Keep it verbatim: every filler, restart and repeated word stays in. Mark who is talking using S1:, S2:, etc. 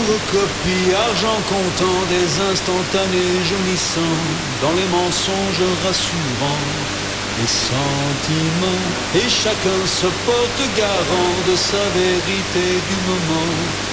S1: Photocopie, argent comptant, des instantanés jaunissants, dans les mensonges rassurants, les sentiments, et chacun se porte garant de sa vérité du moment.